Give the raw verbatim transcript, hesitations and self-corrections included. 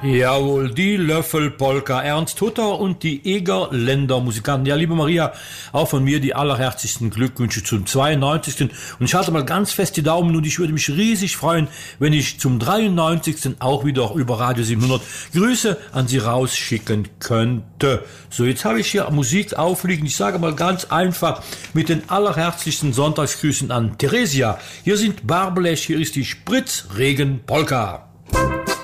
Jawohl, die Löffelpolka, Ernst Hutter und die Egerländer Musikanten. Ja, liebe Maria, auch von mir die allerherzlichsten Glückwünsche zum zweiundneunzigsten Und ich halte mal ganz fest die Daumen und ich würde mich riesig freuen, wenn ich zum dreiundneunzigsten auch wieder über Radio siebenhundert Grüße an Sie rausschicken könnte. So, jetzt habe ich hier Musik aufliegen. Ich sage mal ganz einfach mit den allerherzlichsten Sonntagsgrüßen an Theresia. Hier sind Barbelech, hier ist die Spritzregen Polka.